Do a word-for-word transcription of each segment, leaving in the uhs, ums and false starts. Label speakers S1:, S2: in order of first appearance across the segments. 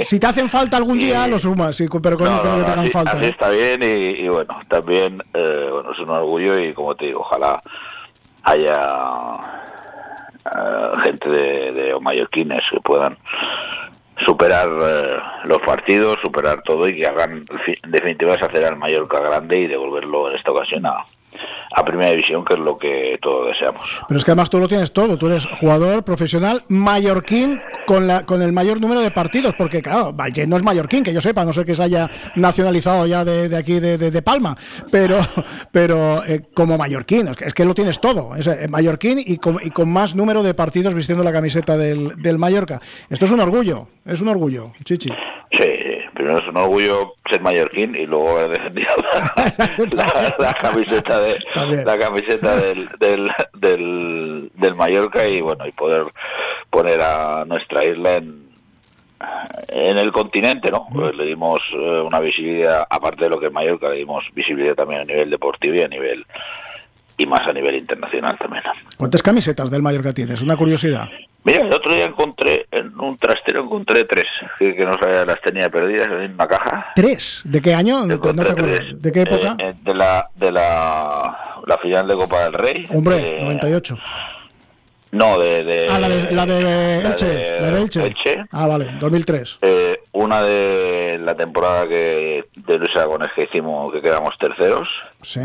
S1: Si te hacen falta algún
S2: y,
S1: dí, lo sumas, sí, pero con,
S2: no,
S1: con
S2: no,
S1: lo que te
S2: no,
S1: hagan
S2: así,
S1: falta.
S2: así
S1: ¿eh?
S2: está bien y, y bueno, también eh, bueno, es un orgullo y como te digo, ojalá haya uh, gente de, de mallorquines que puedan superar eh, los partidos, superar todo y que hagan, en definitiva, es hacer al Mallorca grande y devolverlo en esta ocasión a, a Primera División, que es lo que todos deseamos.
S1: Pero es que además tú lo tienes todo, tú eres jugador profesional mallorquín con la con el mayor número de partidos, porque claro, Valgent no es mallorquín, que yo sepa, no sé que se haya nacionalizado ya de, de aquí de, de, de Palma, pero pero eh, como mallorquín, es que, es que lo tienes todo, es eh, mallorquín y con, y con más número de partidos vistiendo la camiseta del, del Mallorca. Esto es un orgullo, es un orgullo, Chichi.
S2: Sí, primero es un orgullo ser mallorquín y luego haber defendido la, la, la camiseta de También. la camiseta del, del del del Mallorca y bueno, y poder poner a nuestra isla en en el continente, ¿no? Pues le dimos eh, una visibilidad, aparte de lo que es Mallorca, le dimos visibilidad también a nivel deportivo y a nivel y más a nivel internacional también.
S1: ¿Cuántas camisetas del Mallorca tienes? Una curiosidad.
S2: Mira, el otro día encontré, en un trastero encontré tres, que, que no sabía, las tenía perdidas en una caja.
S1: ¿Tres? ¿De qué año? No te acuerdas.
S2: Tres.
S1: ¿De qué época?
S2: Eh, de la de la, la final de Copa del Rey.
S1: Hombre,
S2: de,
S1: noventa y ocho.
S2: No, de... de
S1: ah, la de, la de Elche. La de, la de Elche.
S2: Elche.
S1: Ah, vale, dos mil tres.
S2: Eh, una de la temporada que de Luis Aragonés que hicimos, que quedamos terceros.
S1: Sí.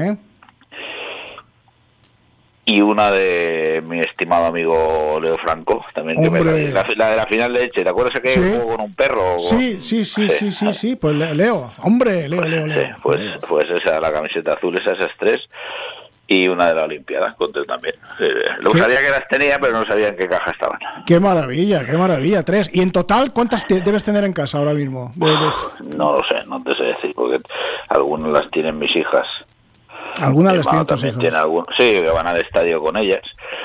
S2: Y una de mi estimado amigo Leo Franco, también. Que me la, la de la final de Elche, ¿te acuerdas que
S1: ¿Sí?
S2: jugó con un perro?
S1: Sí, sí, sí, sí, sí, sí, sí, pues Leo, hombre, Leo, Leo, Leo.
S2: Sí, pues,
S1: Leo.
S2: pues esa, la camiseta azul, esas, esas tres, y una de la Olimpiada, conté también. Eh, lo
S1: ¿Qué?
S2: sabía que las tenía, pero no sabía en qué caja estaban.
S1: Qué maravilla, qué maravilla, tres. ¿Y en total cuántas te debes tener en casa ahora mismo? De, de...
S2: No lo sé, no te sé decir, porque algunas las tienen mis hijas.
S1: Algunas las tienen tus hijas.
S2: Tiene algún, sí, que van al estadio con ellas.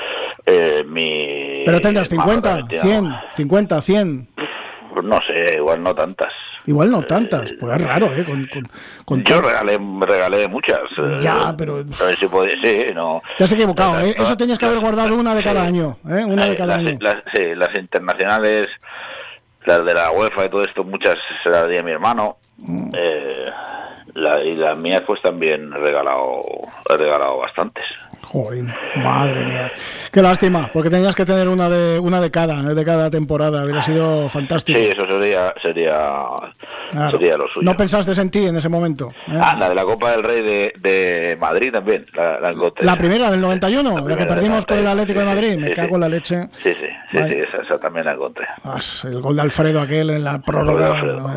S2: Eh, mi,
S1: Pero tendrás cincuenta, cien, cincuenta, cien.
S2: Pues no sé, igual no tantas.
S1: Igual no tantas, eh, pues es raro, ¿eh? Con, con, con
S2: yo regalé, regalé muchas.
S1: Ya,
S2: eh,
S1: pero...
S2: A ver si podía, sí, no...
S1: Te has equivocado, ¿eh? Eso tenías que haber guardado una de cada sí, año, ¿eh? Una de cada
S2: las,
S1: año.
S2: Las, sí, las internacionales, las de la UEFA y todo esto, muchas se las di a mi hermano. Mm. Eh, la, y las mías pues también he regalado, he regalado bastantes.
S1: Joder, madre mía. Qué lástima, porque tenías que tener una de una de cada, de cada temporada. Hubiera sido fantástico.
S2: Sí, eso sería sería, claro. sería lo suyo.
S1: ¿No pensaste en ti en ese momento? ¿eh?
S2: Ah, la de la Copa del Rey de, de Madrid también, la, la encontré.
S1: ¿La primera del noventa y uno? La, la que perdimos con el Atlético
S2: sí,
S1: de Madrid.
S2: Sí,
S1: Me
S2: sí,
S1: cago
S2: sí.
S1: en la leche.
S2: Sí, sí, sí, sí esa, esa también la encontré.
S1: Ah, el gol de Alfredo aquel en la prórroga.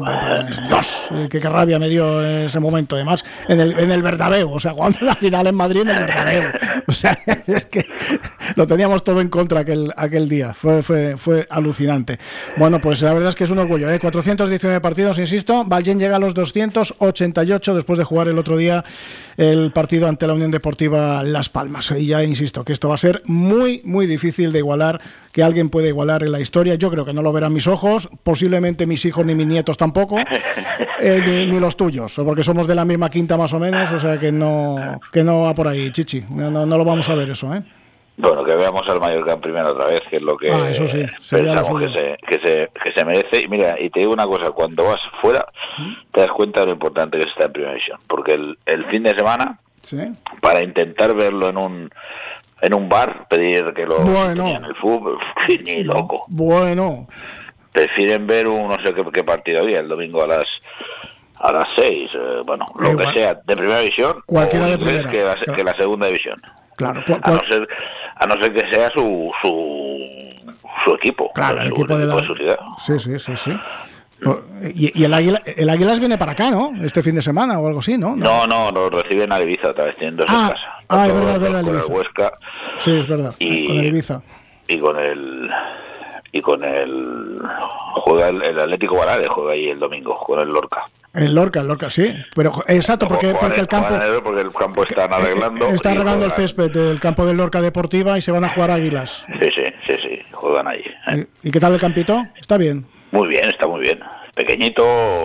S1: Dios, qué, qué rabia me dio en ese momento. Además, en el, en el Bernabéu, o sea, jugando la final en Madrid en el Bernabéu. O sea, es que lo teníamos todo en contra aquel aquel día. Fue fue fue alucinante. Bueno, pues la verdad es que es un orgullo, ¿eh? cuatrocientos diecinueve partidos, insisto. Valgent llega a los doscientos ochenta y ocho después de jugar el otro día el partido ante la Unión Deportiva Las Palmas. Y ya insisto que esto va a ser muy, muy difícil de igualar, que alguien pueda igualar en la historia. Yo creo que no lo verán mis ojos, posiblemente mis hijos ni mis nietos tampoco, eh, ni, ni los tuyos, porque somos de la misma quinta más o menos, o sea que no, que no va por ahí, Chichi. No, no, no lo vamos a ver eso, ¿eh?
S2: Bueno, que veamos al Mallorca en primera otra vez, que es lo que
S1: ah, eso sí,
S2: pensamos que se, que, se, que se merece. Y mira, y te digo una cosa, cuando vas fuera, ¿Mm? te das cuenta de lo importante que es estar en primera división. Porque el, el fin de semana, ¿sí? para intentar verlo en un en un bar, pedir que lo
S1: bueno.
S2: en el fútbol, ni loco.
S1: Bueno.
S2: Prefieren ver un, no sé qué, qué partido había, el domingo a las... a las seis, eh, bueno, lo Igual, que sea, de primera división,
S1: cualquiera de primera,
S2: que la,
S1: claro.
S2: que la segunda división.
S1: Claro,
S2: ¿cuál, cuál? A, no ser, a no ser que sea su su, su equipo.
S1: Claro, el
S2: su,
S1: equipo,
S2: el
S1: de,
S2: equipo
S1: la...
S2: de su ciudad.
S1: Sí, sí, sí, sí. Y, y el Águila, el Águilas viene para acá, ¿no? Este fin de semana o algo así, ¿no?
S2: No, no, lo reciben a Ibiza, otra vez tienen dos
S1: ah,
S2: en casa.
S1: Ah, es verdad, es verdad.
S2: Con el Huesca.
S1: Sí, es verdad.
S2: Y,
S1: con el Ibiza.
S2: Y con el y con el juega el, el Atlético Baleares, juega ahí el domingo con el Lorca.
S1: El Lorca, el Lorca, sí. Pero exacto, porque,
S2: jugar,
S1: porque el campo
S2: porque el campo están arreglando.
S1: Está arreglando el césped del campo del Lorca Deportiva y se van a jugar Águilas.
S2: Sí, sí, sí, sí, juegan ahí. ¿eh?
S1: ¿Y, ¿Y qué tal el campito? ¿Está bien?
S2: Muy bien, está muy bien. Pequeñito.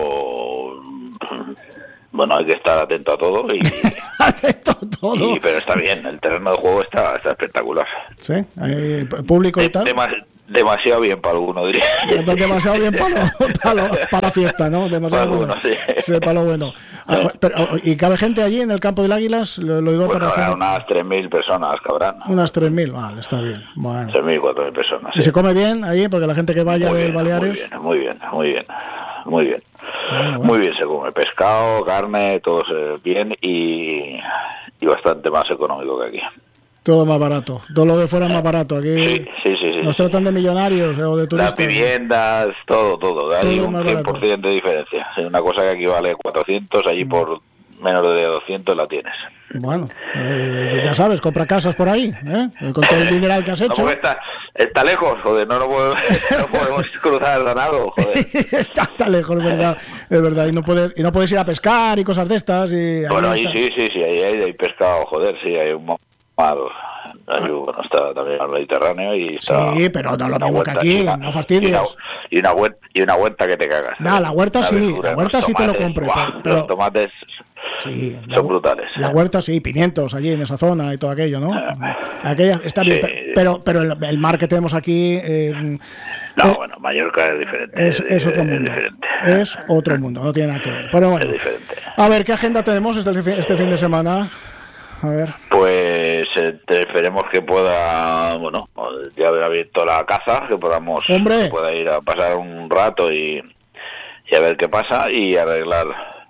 S2: Bueno, hay que estar atento a todo y
S1: atento a todo.
S2: Y, pero está bien, el terreno de juego está, está espectacular.
S1: Sí, hay público y tal.
S2: Temas, demasiado bien para alguno, diría.
S1: Demasiado bien para, lo, para, lo, para la fiesta, ¿no? Demasiado
S2: para
S1: bueno.
S2: alguno, sí.
S1: Sí, para lo bueno. Ah, pero, ¿y cabe gente allí en el campo del Águilas? Lo, lo digo
S2: bueno,
S1: para
S2: unas tres mil personas cabrán.
S1: Unas tres mil, vale, está bien. Bueno.
S2: tres mil, cuatro mil personas.
S1: ¿Y
S2: sí.
S1: se come bien ahí? Porque la gente que vaya
S2: muy
S1: del
S2: bien,
S1: Baleares...
S2: Muy bien, muy bien, muy bien. Muy bien.
S1: Bueno, bueno.
S2: Muy bien se come. Pescado, carne, todo se, bien y, y bastante más económico que aquí.
S1: Todo más barato. Todo lo de fuera es más barato. Aquí
S2: sí, sí, sí, sí,
S1: nos
S2: sí.
S1: tratan de millonarios o de turistas.
S2: Las viviendas, todo, todo. Hay
S1: todo
S2: un cien por ciento de diferencia. Es una cosa que aquí vale cuatrocientos, allí mm. por menos de doscientos la tienes.
S1: Bueno, eh, ya sabes, compra casas por ahí, ¿eh? Con todo el dinero que has hecho.
S2: No, está, está lejos, joder, no, no, podemos, no podemos cruzar el ganado, joder.
S1: está, está lejos, es verdad, es verdad, y no puedes, y no puedes ir a pescar y cosas de estas. Y
S2: bueno, ahí sí, sí, sí, ahí hay, hay pescado, joder, sí, hay un malo. Bueno, está también al Mediterráneo y está.
S1: Sí, pero no lo mismo que aquí, una, no fastidies.
S2: Y una, huerta, y una huerta que te cagas.
S1: No, la huerta
S2: una
S1: sí,
S2: verdura,
S1: la huerta sí
S2: tomates,
S1: te lo compro.
S2: Wow,
S1: pero,
S2: los tomates
S1: sí,
S2: son
S1: la,
S2: brutales.
S1: La huerta sí, pimientos allí en esa zona y todo aquello, ¿no? Aquella está bien, sí. pero, pero el, el mar que tenemos aquí. Eh,
S2: no,
S1: eh,
S2: bueno, Mallorca es diferente.
S1: Es, es otro mundo. Es, diferente. es otro mundo, no tiene nada que ver. Pero bueno,
S2: es diferente.
S1: A ver, ¿qué agenda tenemos este, este fin de semana? A ver.
S2: Pues eh, esperemos que pueda, bueno, ya haber abierto la caza, que podamos
S1: ¡Hombre!
S2: Que pueda ir a pasar un rato y, y a ver qué pasa y arreglar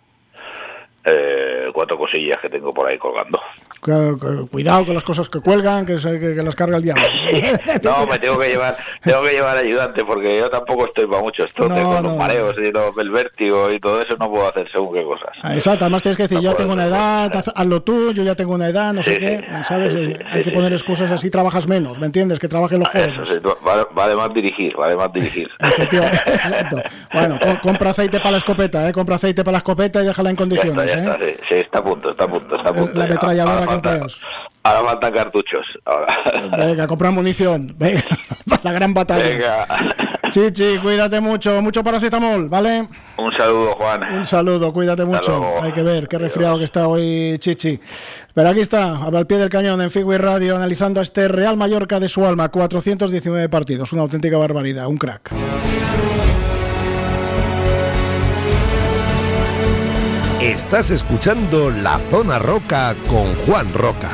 S2: eh, cuatro cosillas que tengo por ahí colgando.
S1: Cuidado con las cosas que cuelgan, que, se, que, que las carga el diablo.
S2: No, me tengo que llevar, tengo que llevar ayudante porque yo tampoco estoy para mucho esto, no, con no. los mareos y los, el vértigo y todo eso no puedo hacer según qué cosas.
S1: Exacto, además tienes que decir, no yo tengo una edad, cosas. hazlo tú, yo ya tengo una edad, no sí, sé qué, sí, ¿sabes? Sí, Hay sí, que poner excusas así, trabajas menos, ¿me entiendes? Que trabajen los jóvenes.
S2: Eso, sí, vale, vale más dirigir, vale más dirigir.
S1: Efectivamente, exacto. Bueno, co compra aceite para la escopeta, ¿eh? Compra aceite para la escopeta y déjala en condiciones,
S2: ya está, ya
S1: ¿eh?
S2: Está, sí, sí, está a punto, está a punto, está a punto.
S1: La ametralladora que empleas.
S2: Ahora faltan cartuchos. Ahora.
S1: Venga, comprar munición. Venga, para la gran batalla.
S2: Venga.
S1: Chichi, cuídate mucho. Mucho paracetamol, ¿vale?
S2: Un saludo, Juan.
S1: Un saludo, cuídate Hasta mucho. Luego. Hay que ver qué resfriado que está hoy Chichi. Pero aquí está, al pie del cañón en Figui Radio, analizando a este Real Mallorca de su alma. cuatrocientos diecinueve partidos. Una auténtica barbaridad. Un crack.
S3: Estás escuchando La Zona Roca con Juan Roca.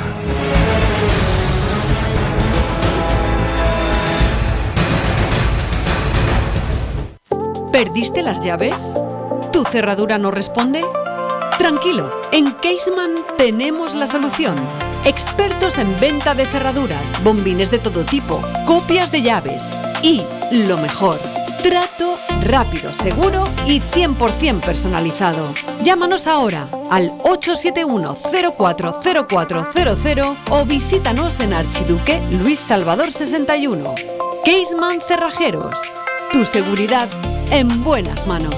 S4: ¿Perdiste las llaves? ¿Tu cerradura no responde? Tranquilo, en Caseman tenemos la solución. Expertos en venta de cerraduras, bombines de todo tipo, copias de llaves y, lo mejor, trato rápido, seguro y cien por ciento personalizado. Llámanos ahora al ocho siete uno, cero cuatro cero cuatro cero cero o visítanos en Archiduque Luis Salvador sesenta y uno. Caseman Cerrajeros. Tu seguridad en buenas manos.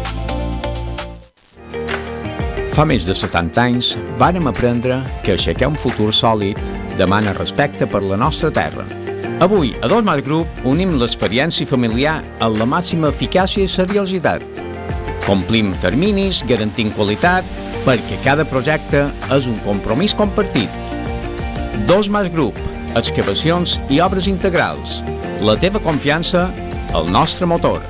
S5: Fa més de setanta anys vàrem aprendre que aixecar un futur sòlid demana respecte per la nostra terra. Avui, a Dos Mas Group, unim l'experiència familiar amb la màxima eficàcia i seriositat. Complim terminis, garantint qualitat, perquè cada projecte és un compromís compartit. Dos Mas Group, excavacions i obres integrals. La teva confiança, el nostre motor.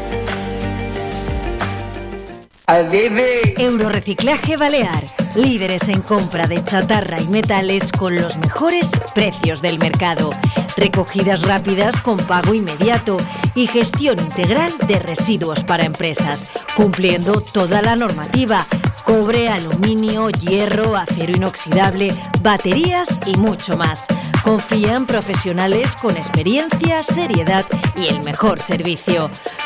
S6: Eurorreciclaje Balear, líderes en compra de chatarra y metales con los mejores precios del mercado. Recogidas rápidas con pago inmediato y gestión integral de residuos para empresas, cumpliendo toda la normativa: cobre, aluminio, hierro, acero inoxidable, baterías y mucho más. Confía en profesionales con experiencia, seriedad y el mejor servicio.